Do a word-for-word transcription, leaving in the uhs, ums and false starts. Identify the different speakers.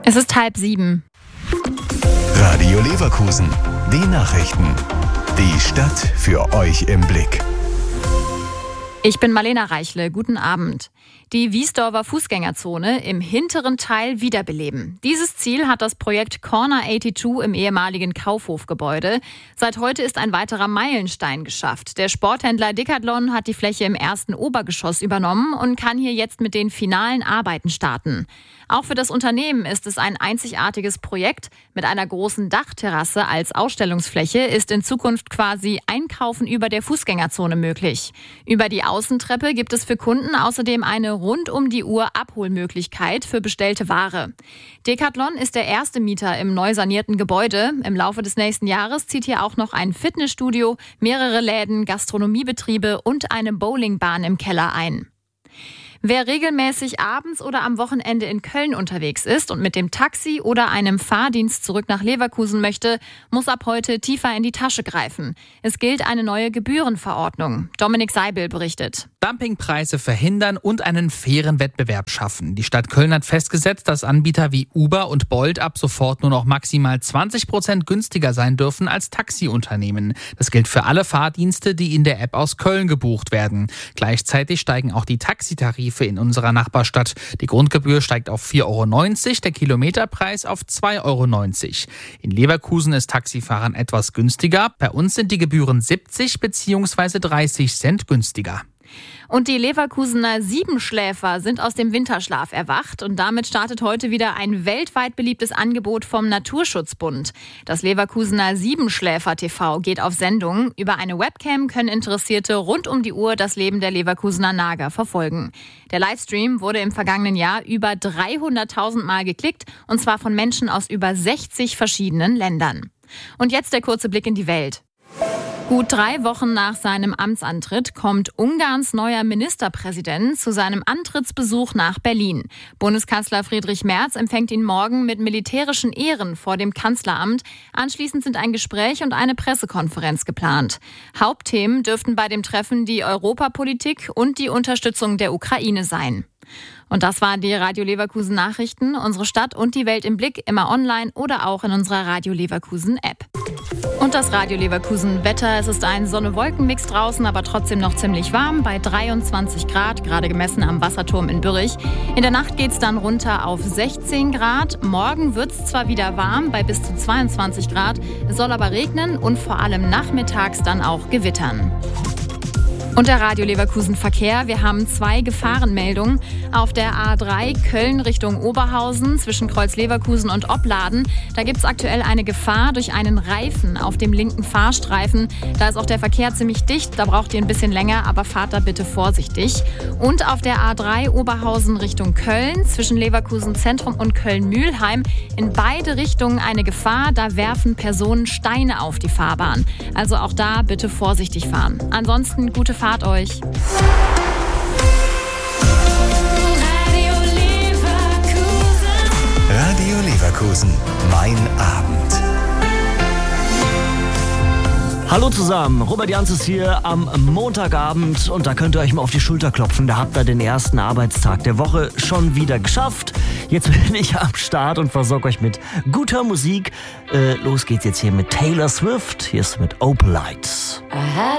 Speaker 1: Es ist halb sieben.
Speaker 2: Radio Leverkusen, die Nachrichten. Die Stadt für euch im Blick.
Speaker 1: Ich bin Marlena Reichle, guten Abend. Die Wiesdorfer Fußgängerzone im hinteren Teil wiederbeleben. Dieses Ziel hat das Projekt Corner zweiundachtzig im ehemaligen Kaufhofgebäude. Seit heute ist ein weiterer Meilenstein geschafft. Der Sporthändler Decathlon hat die Fläche im ersten Obergeschoss übernommen und kann hier jetzt mit den finalen Arbeiten starten. Auch für das Unternehmen ist es ein einzigartiges Projekt. Mit einer großen Dachterrasse als Ausstellungsfläche ist in Zukunft quasi Einkaufen über der Fußgängerzone möglich. Über die Außentreppe gibt es für Kunden außerdem eine rund um die Uhr Abholmöglichkeit für bestellte Ware. Decathlon ist der erste Mieter im neu sanierten Gebäude. Im Laufe des nächsten Jahres zieht hier auch noch ein Fitnessstudio, mehrere Läden, Gastronomiebetriebe und eine Bowlingbahn im Keller ein. Wer regelmäßig abends oder am Wochenende in Köln unterwegs ist und mit dem Taxi oder einem Fahrdienst zurück nach Leverkusen möchte, muss ab heute tiefer in die Tasche greifen. Es gilt eine neue Gebührenverordnung. Dominik Seibel berichtet.
Speaker 3: Dumpingpreise verhindern und einen fairen Wettbewerb schaffen. Die Stadt Köln hat festgesetzt, dass Anbieter wie Uber und Bolt ab sofort nur noch maximal zwanzig Prozent günstiger sein dürfen als Taxiunternehmen. Das gilt für alle Fahrdienste, die in der App aus Köln gebucht werden. Gleichzeitig steigen auch die Taxitarife in unserer Nachbarstadt. Die Grundgebühr steigt auf vier Euro neunzig, der Kilometerpreis auf zwei Euro neunzig. In Leverkusen ist Taxifahren etwas günstiger. Bei uns sind die Gebühren siebzig bzw. dreißig Cent günstiger.
Speaker 1: Und die Leverkusener Siebenschläfer sind aus dem Winterschlaf erwacht und damit startet heute wieder ein weltweit beliebtes Angebot vom Naturschutzbund. Das Leverkusener Siebenschläfer T V geht auf Sendung. Über eine Webcam können Interessierte rund um die Uhr das Leben der Leverkusener Nager verfolgen. Der Livestream wurde im vergangenen Jahr über dreihunderttausend Mal geklickt und zwar von Menschen aus über sechzig verschiedenen Ländern. Und jetzt der kurze Blick in die Welt. Gut drei Wochen nach seinem Amtsantritt kommt Ungarns neuer Ministerpräsident zu seinem Antrittsbesuch nach Berlin. Bundeskanzler Friedrich Merz empfängt ihn morgen mit militärischen Ehren vor dem Kanzleramt. Anschließend sind ein Gespräch und eine Pressekonferenz geplant. Hauptthemen dürften bei dem Treffen die Europapolitik und die Unterstützung der Ukraine sein. Und das waren die Radio Leverkusen Nachrichten. Unsere Stadt und die Welt im Blick, immer online oder auch in unserer Radio Leverkusen App. Und das Radio Leverkusen Wetter. Es ist ein Sonne-Wolken-Mix draußen, aber trotzdem noch ziemlich warm bei dreiundzwanzig Grad, gerade gemessen am Wasserturm in Bürrich. In der Nacht geht es dann runter auf sechzehn Grad. Morgen wird es zwar wieder warm bei bis zu zweiundzwanzig Grad, es soll aber regnen und vor allem nachmittags dann auch gewittern. Und der Radio Leverkusen Verkehr. Wir haben zwei Gefahrenmeldungen. Auf der A drei Köln Richtung Oberhausen zwischen Kreuz-Leverkusen und Opladen. Da gibt es aktuell eine Gefahr durch einen Reifen auf dem linken Fahrstreifen. Da ist auch der Verkehr ziemlich dicht. Da braucht ihr ein bisschen länger, aber fahrt da bitte vorsichtig. Und auf der A drei Oberhausen Richtung Köln zwischen Leverkusen Zentrum und Köln-Mülheim. In beide Richtungen eine Gefahr. Da werfen Personen Steine auf die Fahrbahn. Also auch da bitte vorsichtig fahren. Ansonsten gute Fahrt. Fahrt euch.
Speaker 2: Radio Leverkusen. Radio Leverkusen. Mein Abend.
Speaker 4: Hallo zusammen, Robert Janzes hier am Montagabend und da könnt ihr euch mal auf die Schulter klopfen. Da habt ihr den ersten Arbeitstag der Woche schon wieder geschafft. Jetzt bin ich am Start und versorge euch mit guter Musik. Äh, los geht's jetzt hier mit Taylor Swift. Hier ist mit Opal Lights.